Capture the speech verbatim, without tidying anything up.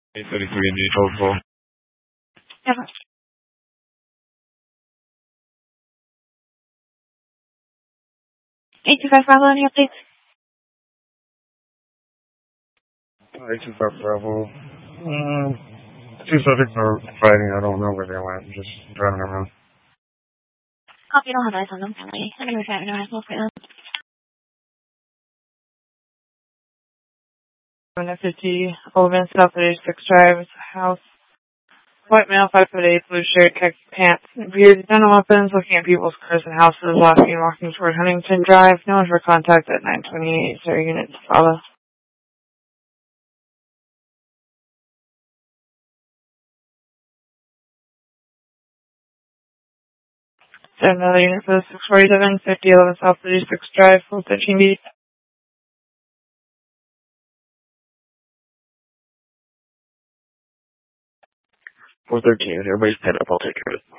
eight thirty-three in the total. Yeah. eight two five Bravo, any updates? eight two five Bravo. Um, two subjects are fighting. I don't know where they went. I'm just driving around. Copy, don't have eyes on them. I'm going to try to know how to them. one fifty, Oldman, South eighty-six Drive, house. White male, five foot eight, blue shirt, khaki pants, beard, dental weapons, looking at people's cars and houses, walking and walking toward Huntington Drive. No one for contact at nine twenty-eight, zero units to follow. Is there another unit for the six forty-seven, fifty eleven South eighty-six Drive, four thirteen B? four thirteen, everybody's head up, I'll take care of it.